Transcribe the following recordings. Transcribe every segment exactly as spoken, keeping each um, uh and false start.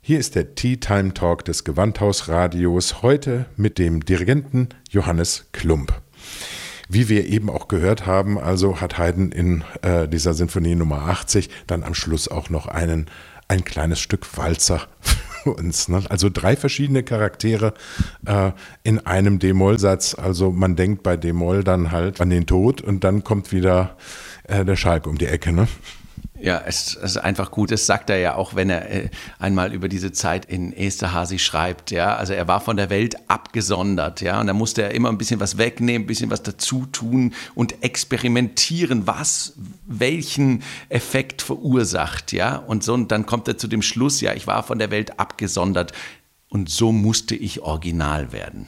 Hier ist der Tea Time Talk des Gewandhausradios, heute mit dem Dirigenten Johannes Klumpp. Wie wir eben auch gehört haben, also hat Haydn in äh, dieser Sinfonie Nummer achtzig dann am Schluss auch noch einen, ein kleines Stück Walzer für uns. Ne? Also drei verschiedene Charaktere äh, in einem D-Moll-Satz. Also man denkt bei D-Moll dann halt an den Tod und dann kommt wieder äh, der Schalk um die Ecke, ne? Ja, es, es ist einfach gut. Das sagt er ja auch, wenn er äh, einmal über diese Zeit in Esterházy schreibt. Ja, also er war von der Welt abgesondert. Ja, und da musste er immer ein bisschen was wegnehmen, ein bisschen was dazu tun und experimentieren, was welchen Effekt verursacht. Ja, und so und dann kommt er zu dem Schluss. Ja, ich war von der Welt abgesondert und so musste ich original werden.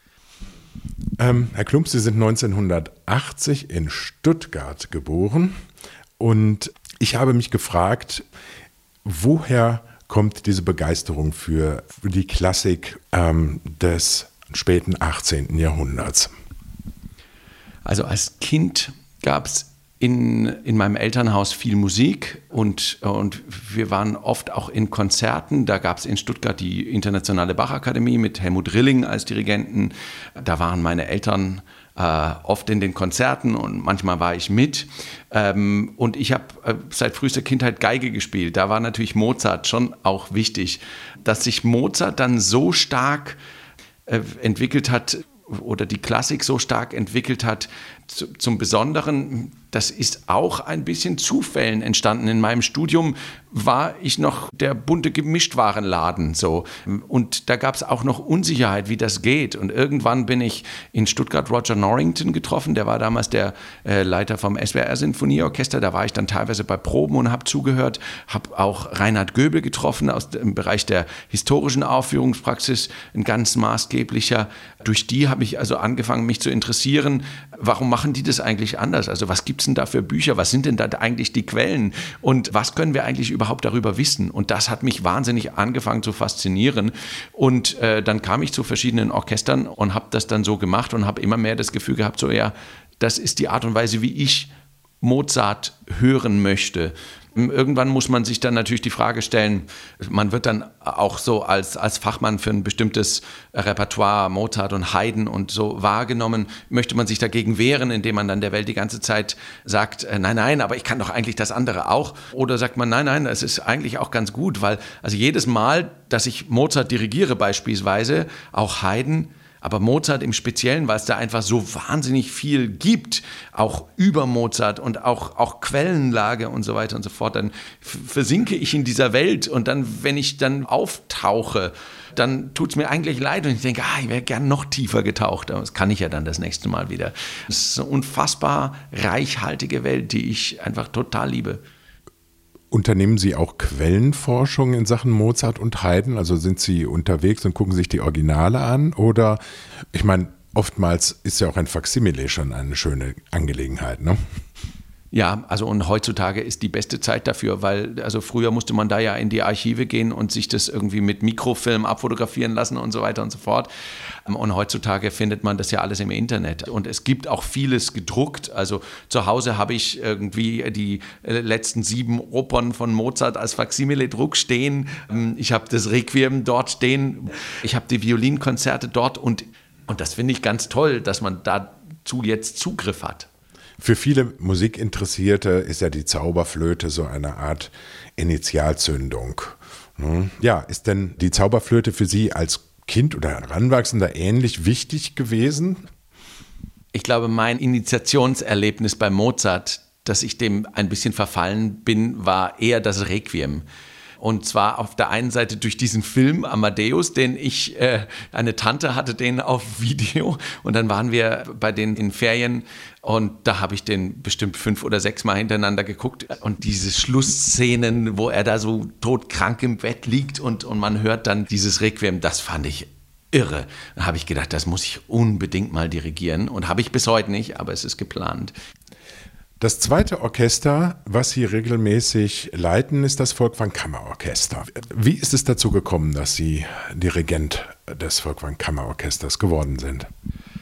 Ähm, Herr Klumpp, Sie sind neunzehnhundertachtzig in Stuttgart geboren und ich habe mich gefragt, woher kommt diese Begeisterung für die Klassik ähm, des späten achtzehnten Jahrhunderts? Also als Kind gab es in, in meinem Elternhaus viel Musik und, und wir waren oft auch in Konzerten. Da gab es in Stuttgart die Internationale Bachakademie mit Helmut Rilling als Dirigenten. Da waren meine Eltern Uh, oft in den Konzerten und manchmal war ich mit. Ähm, und ich habe äh, seit frühester Kindheit Geige gespielt. Da war natürlich Mozart schon auch wichtig. Dass sich Mozart dann so stark äh, entwickelt hat oder die Klassik so stark entwickelt hat, zu, zum Besonderen, das ist auch ein bisschen Zufällen entstanden. In meinem Studium war ich noch der bunte Gemischtwarenladen so und da gab es auch noch Unsicherheit, wie das geht. Und irgendwann bin ich in Stuttgart Roger Norrington getroffen, der war damals der äh, Leiter vom S W R-Sinfonieorchester. Da war ich dann teilweise bei Proben und habe zugehört, habe auch Reinhard Göbel getroffen aus dem Bereich der historischen Aufführungspraxis, ein ganz maßgeblicher. Durch die habe ich also angefangen, mich zu interessieren, warum machen die das eigentlich anders? Also was gibt es denn da für Bücher? Was sind denn da eigentlich die Quellen? Und was können wir eigentlich überhaupt darüber wissen? Und das hat mich wahnsinnig angefangen zu faszinieren. Und äh, dann kam ich zu verschiedenen Orchestern und habe das dann so gemacht und habe immer mehr das Gefühl gehabt, so ja, das ist die Art und Weise, wie ich Mozart hören möchte. Irgendwann muss man sich dann natürlich die Frage stellen, man wird dann auch so als, als Fachmann für ein bestimmtes Repertoire, Mozart und Haydn und so wahrgenommen, möchte man sich dagegen wehren, indem man dann der Welt die ganze Zeit sagt, nein, nein, aber ich kann doch eigentlich das andere auch. Oder sagt man, nein, nein, das ist eigentlich auch ganz gut, weil also jedes Mal, dass ich Mozart dirigiere beispielsweise, auch Haydn, aber Mozart im Speziellen, weil es da einfach so wahnsinnig viel gibt, auch über Mozart und auch, auch Quellenlage und so weiter und so fort, dann versinke ich in dieser Welt und dann, wenn ich dann auftauche, dann tut es mir eigentlich leid und ich denke, ah, ich wäre gern noch tiefer getaucht, aber das kann ich ja dann das nächste Mal wieder. Es ist eine unfassbar reichhaltige Welt, die ich einfach total liebe. Unternehmen Sie auch Quellenforschung in Sachen Mozart und Haydn? Also sind Sie unterwegs und gucken sich die Originale an? Oder, ich meine, oftmals ist ja auch ein Faksimile schon eine schöne Angelegenheit, ne? Ja, also und heutzutage ist die beste Zeit dafür, weil also früher musste man da ja in die Archive gehen und sich das irgendwie mit Mikrofilm abfotografieren lassen und so weiter und so fort. Und heutzutage findet man das ja alles im Internet. Und es gibt auch vieles gedruckt. Also zu Hause habe ich irgendwie die letzten sieben Opern von Mozart als Faksimile-Druck stehen. Ich habe das Requiem dort stehen. Ich habe die Violinkonzerte dort. Und, und das finde ich ganz toll, dass man dazu jetzt Zugriff hat. Für viele Musikinteressierte ist ja die Zauberflöte so eine Art Initialzündung. Ja, ist denn die Zauberflöte für Sie als Kind oder Heranwachsender ähnlich wichtig gewesen? Ich glaube, mein Initiationserlebnis bei Mozart, dass ich dem ein bisschen verfallen bin, war eher das Requiem. Und zwar auf der einen Seite durch diesen Film Amadeus, den ich, äh, eine Tante hatte den auf Video und dann waren wir bei denen in Ferien und da habe ich den bestimmt fünf oder sechs Mal hintereinander geguckt und diese Schlussszenen, wo er da so todkrank im Bett liegt und, und man hört dann dieses Requiem, das fand ich irre. Da habe ich gedacht, das muss ich unbedingt mal dirigieren und habe ich bis heute nicht, aber es ist geplant. Das zweite Orchester, was Sie regelmäßig leiten, ist das Folkwang Kammerorchester. Wie ist es dazu gekommen, dass Sie Dirigent des Folkwang Kammerorchesters geworden sind?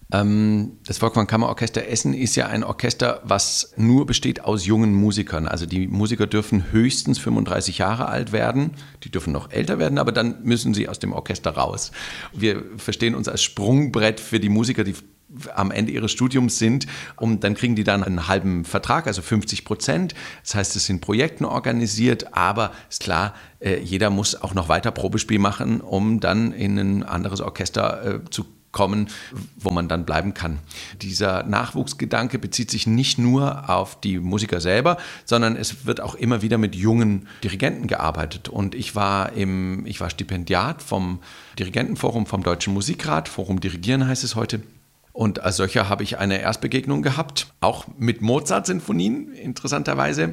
Das Wolfgang Kammerorchester Essen ist ja ein Orchester, was nur besteht aus jungen Musikern. Also die Musiker dürfen höchstens fünfunddreißig Jahre alt werden. Die dürfen noch älter werden, aber dann müssen sie aus dem Orchester raus. Wir verstehen uns als Sprungbrett für die Musiker, die am Ende ihres Studiums sind, und dann kriegen die dann einen halben Vertrag, also fünfzig Prozent. Das heißt, es sind Projekten organisiert, aber ist klar, jeder muss auch noch weiter Probespiel machen, um dann in ein anderes Orchester zu kommen, wo man dann bleiben kann. Dieser Nachwuchsgedanke bezieht sich nicht nur auf die Musiker selber, sondern es wird auch immer wieder mit jungen Dirigenten gearbeitet. Und ich war im, ich war Stipendiat vom Dirigentenforum vom Deutschen Musikrat, Forum Dirigieren heißt es heute. Und als solcher habe ich eine Erstbegegnung gehabt, auch mit Mozart-Sinfonien, interessanterweise.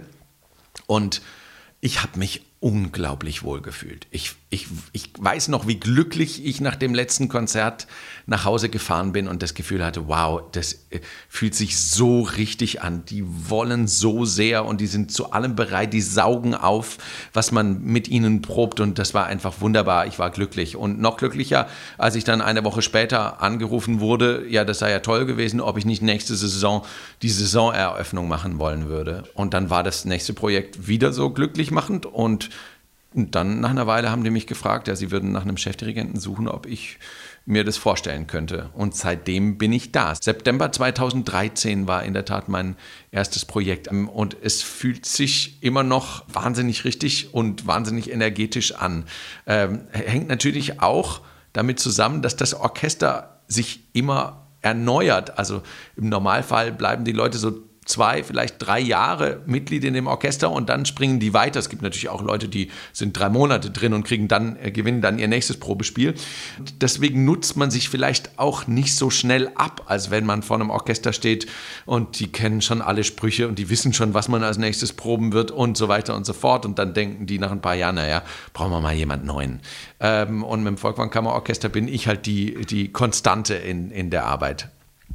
Und ich habe mich unglaublich wohl gefühlt. Ich, ich, ich weiß noch, wie glücklich ich nach dem letzten Konzert nach Hause gefahren bin und das Gefühl hatte, wow, das fühlt sich so richtig an. Die wollen so sehr und die sind zu allem bereit, die saugen auf, was man mit ihnen probt, und das war einfach wunderbar. Ich war glücklich und noch glücklicher, als ich dann eine Woche später angerufen wurde, ja, das sei ja toll gewesen, ob ich nicht nächste Saison die Saisoneröffnung machen wollen würde. Und dann war das nächste Projekt wieder so glücklich machend, und Und dann nach einer Weile haben die mich gefragt, ja, sie würden nach einem Chefdirigenten suchen, ob ich mir das vorstellen könnte. Und seitdem bin ich da. September zweitausenddreizehn war in der Tat mein erstes Projekt. Und es fühlt sich immer noch wahnsinnig richtig und wahnsinnig energetisch an. Ähm, hängt natürlich auch damit zusammen, dass das Orchester sich immer erneuert. Also im Normalfall bleiben die Leute so zwei, vielleicht drei Jahre Mitglied in dem Orchester und dann springen die weiter. Es gibt natürlich auch Leute, die sind drei Monate drin und kriegen dann, äh, gewinnen dann ihr nächstes Probespiel. Und deswegen nutzt man sich vielleicht auch nicht so schnell ab, als wenn man vor einem Orchester steht und die kennen schon alle Sprüche und die wissen schon, was man als nächstes proben wird und so weiter und so fort. Und dann denken die nach ein paar Jahren, naja, brauchen wir mal jemand Neuen. Ähm, und mit dem Volkwang Kammerorchester bin ich halt die, die Konstante in, in der Arbeit.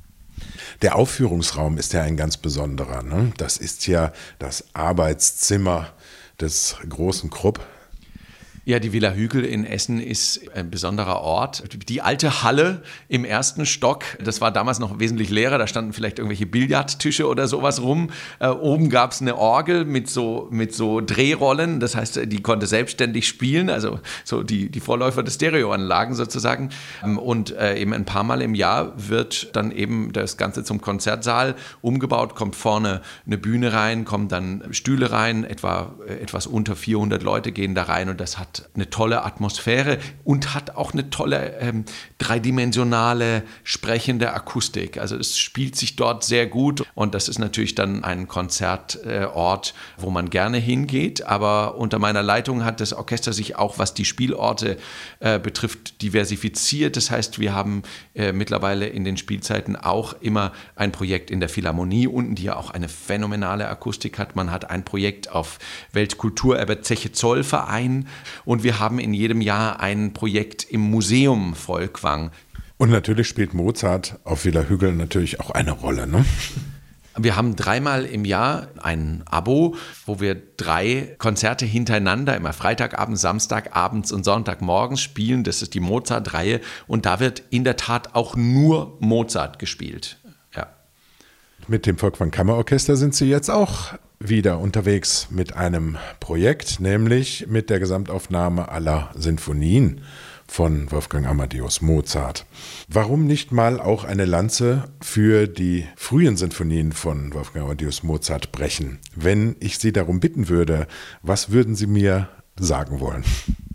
Der Aufführungsraum ist ja ein ganz besonderer, ne? Das ist ja das Arbeitszimmer des großen Krupp. Ja, die Villa Hügel in Essen ist ein besonderer Ort. Die alte Halle im ersten Stock, das war damals noch wesentlich leerer, da standen vielleicht irgendwelche Billardtische oder sowas rum. Äh, oben gab es eine Orgel mit so, mit so Drehrollen, das heißt, die konnte selbstständig spielen, also so die, die Vorläufer der Stereoanlagen sozusagen. Und äh, eben ein paar Mal im Jahr wird dann eben das Ganze zum Konzertsaal umgebaut, kommt vorne eine Bühne rein, kommen dann Stühle rein, etwa äh, etwas unter vierhundert Leute gehen da rein, und das hat eine tolle Atmosphäre und hat auch eine tolle ähm, dreidimensionale sprechende Akustik. Also es spielt sich dort sehr gut, und das ist natürlich dann ein Konzertort, äh, wo man gerne hingeht. Aber unter meiner Leitung hat das Orchester sich auch, was die Spielorte äh, betrifft, diversifiziert. Das heißt, wir haben äh, mittlerweile in den Spielzeiten auch immer ein Projekt in der Philharmonie unten, die ja auch eine phänomenale Akustik hat. Man hat ein Projekt auf Weltkulturerbe Zeche-Zoll-Verein. Und wir haben in jedem Jahr ein Projekt im Museum Volkwang. Und natürlich spielt Mozart auf Villa Hügel natürlich auch eine Rolle, ne? Wir haben dreimal im Jahr ein Abo, wo wir drei Konzerte hintereinander, immer Freitagabend, Samstagabends und Sonntagmorgens spielen. Das ist die Mozart-Reihe, und da wird in der Tat auch nur Mozart gespielt. Ja. Mit dem Volkwang Kammerorchester sind Sie jetzt auch wieder unterwegs mit einem Projekt, nämlich mit der Gesamtaufnahme aller Sinfonien von Wolfgang Amadeus Mozart. Warum nicht mal auch eine Lanze für die frühen Sinfonien von Wolfgang Amadeus Mozart brechen? Wenn ich Sie darum bitten würde, was würden Sie mir sagen wollen?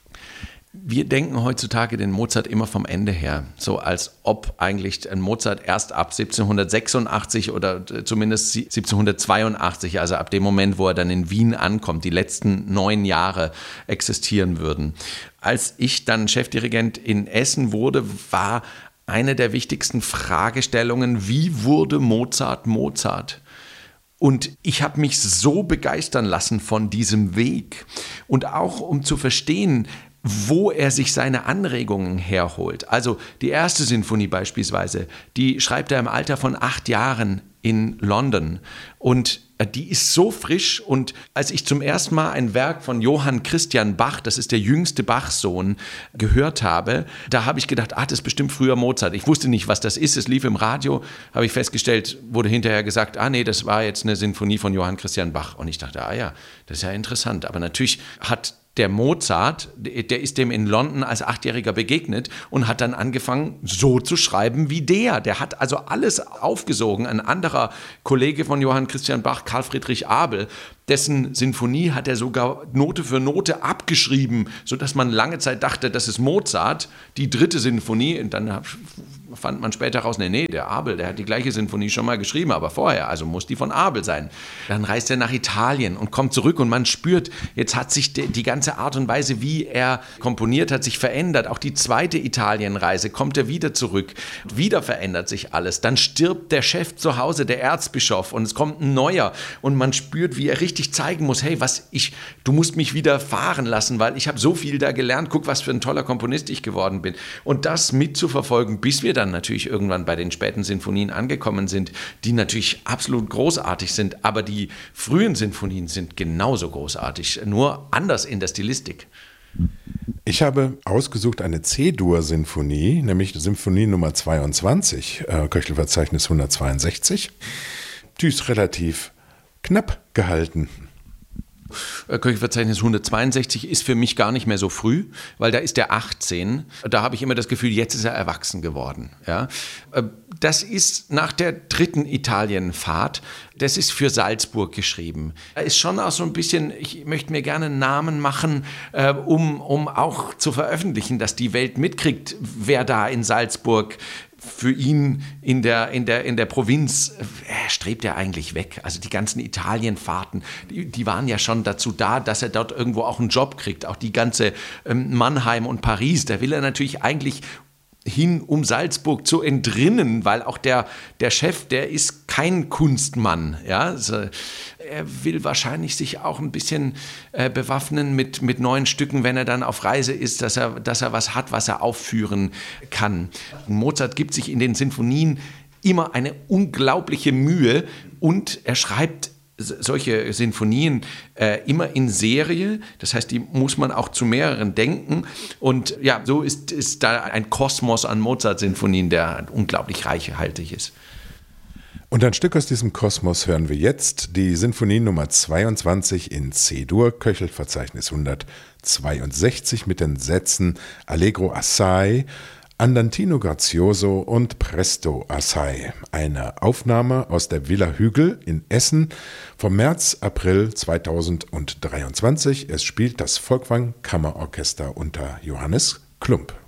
Wir denken heutzutage den Mozart immer vom Ende her, so als ob eigentlich ein Mozart erst ab siebzehnhundertsechsundachtzig oder zumindest siebzehnhundertzweiundachtzig, also ab dem Moment, wo er dann in Wien ankommt, die letzten neun Jahre existieren würden. Als ich dann Chefdirigent in Essen wurde, war eine der wichtigsten Fragestellungen, wie wurde Mozart Mozart? Und ich habe mich so begeistern lassen von diesem Weg, und auch um zu verstehen, wo er sich seine Anregungen herholt. Also die erste Sinfonie beispielsweise, die schreibt er im Alter von acht Jahren in London. Und die ist so frisch. Und als ich zum ersten Mal ein Werk von Johann Christian Bach, das ist der jüngste Bach-Sohn, gehört habe, da habe ich gedacht, ah, das ist bestimmt früher Mozart. Ich wusste nicht, was das ist. Es lief im Radio, habe ich festgestellt, wurde hinterher gesagt, ah nee, das war jetzt eine Sinfonie von Johann Christian Bach. Und ich dachte, ah ja, das ist ja interessant. Aber natürlich hat der Mozart, der ist dem in London als Achtjähriger begegnet und hat dann angefangen, so zu schreiben wie der. Der hat also alles aufgesogen. Ein anderer Kollege von Johann Christian Bach, Karl Friedrich Abel, dessen Sinfonie hat er sogar Note für Note abgeschrieben, sodass man lange Zeit dachte, das ist Mozart, die dritte Sinfonie. Und dann fand man später raus, nee, nee, der Abel, der hat die gleiche Sinfonie schon mal geschrieben, aber vorher, also muss die von Abel sein. Dann reist er nach Italien und kommt zurück und man spürt, jetzt hat sich die, die ganze Art und Weise, wie er komponiert hat, sich verändert. Auch die zweite Italienreise kommt er wieder zurück. Wieder verändert sich alles. Dann stirbt der Chef zu Hause, der Erzbischof, und es kommt ein neuer und man spürt, wie er richtig zeigen muss, hey, was ich, du musst mich wieder fahren lassen, weil ich habe so viel da gelernt, guck, was für ein toller Komponist ich geworden bin. Und das mitzuverfolgen, bis wir dann natürlich irgendwann bei den späten Sinfonien angekommen sind, die natürlich absolut großartig sind, aber die frühen Sinfonien sind genauso großartig, nur anders in der Stilistik. Ich habe ausgesucht eine C-Dur-Sinfonie, nämlich Sinfonie Nummer zweiundzwanzig, äh, Köchelverzeichnis hundertzweiundsechzig. Die ist relativ knapp gehalten. Köchelverzeichnis hundertzweiundsechzig ist für mich gar nicht mehr so früh, weil da ist der achtzehn. Da habe ich immer das Gefühl, jetzt ist er erwachsen geworden. Ja? Das ist nach der dritten Italienfahrt, das ist für Salzburg geschrieben. Da ist schon auch so ein bisschen, ich möchte mir gerne einen Namen machen, äh, um, um auch zu veröffentlichen, dass die Welt mitkriegt, wer da in Salzburg für ihn in der, in der, in der Provinz äh, strebt er eigentlich weg. Also die ganzen Italienfahrten, die, die waren ja schon dazu da, dass er dort irgendwo auch einen Job kriegt. Auch die ganze ähm, Mannheim und Paris, da will er natürlich eigentlich hin, um Salzburg zu entrinnen, weil auch der, der Chef, der ist kein Kunstmann. Ja? Also er will wahrscheinlich sich auch ein bisschen äh, bewaffnen mit, mit neuen Stücken, wenn er dann auf Reise ist, dass er, dass er was hat, was er aufführen kann. Mozart gibt sich in den Sinfonien immer eine unglaubliche Mühe und er schreibt solche Sinfonien äh, immer in Serie, das heißt, die muss man auch zu mehreren denken und ja, so ist, ist da ein Kosmos an Mozart-Sinfonien, der unglaublich reichhaltig ist. Und ein Stück aus diesem Kosmos hören wir jetzt, die Sinfonie Nummer zweiundzwanzig in C-Dur, Köchelverzeichnis hundertzweiundsechzig mit den Sätzen Allegro assai, Andantino grazioso und Presto assai. Eine Aufnahme aus der Villa Hügel in Essen vom März, April zweitausenddreiundzwanzig. Es spielt das Folkwang Kammerorchester unter Johannes Klump.